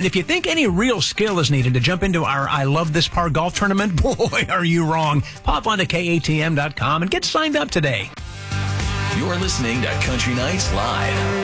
And if you think any real skill is needed to jump into our I Love This Par golf tournament, boy, are you wrong. Pop onto KATM.com and get signed up today. You're listening to Country Nights Live.